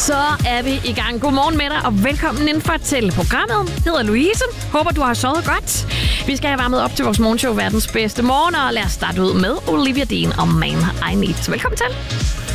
Så er vi i gang. Godmorgen med dig, og velkommen indenfor til programmet. Jeg hedder Louise. Håber, du har sovet godt. Vi skal have varmet op til vores morgenshow Verdens Bedste Morgen, og lad os starte ud med Olivia Dean og Man I Need. Så velkommen til.